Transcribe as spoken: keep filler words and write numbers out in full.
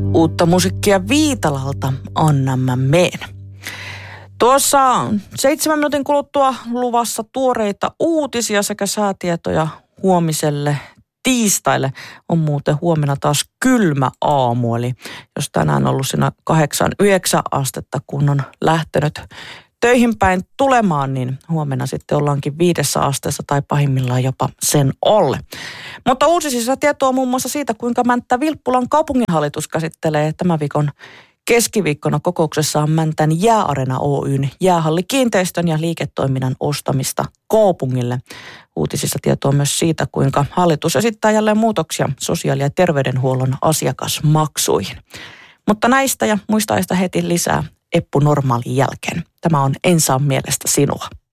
Uutta musiikkia Viitalalta Anna mä meen. Tuossa seitsemän minuutin kuluttua luvassa tuoreita uutisia sekä säätietoja huomiselle tiistaille. On muuten huomenna taas kylmä aamu, eli jos tänään on ollut siinä kahdeksan yhdeksän astetta, kun on lähtenyt töihin päin tulemaan, niin huomenna sitten ollaankin viidessä asteessa tai pahimmillaan jopa sen alle. Mutta uutisissa tietoa muun muassa siitä, kuinka Mänttä Vilppulan kaupunginhallitus käsittelee tämän viikon keskiviikkona kokouksessaan Mäntän Jääareena Oyn jäähallikiinteistön ja liiketoiminnan ostamista kaupungille. Uutisissa tietoa myös siitä, kuinka hallitus esittää jälleen muutoksia sosiaali- ja terveydenhuollon asiakasmaksuihin. Mutta näistä ja muista aiheista heti lisää Eppu Normaalin jälkeen. Tämä on En saa mielestä sinua.